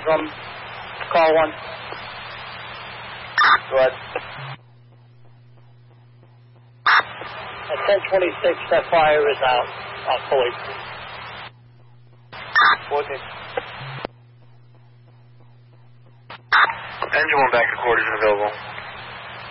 is on call 1. Go ahead. At 1026, that fire is out fully. 14. Engine 1 back to quarters and available.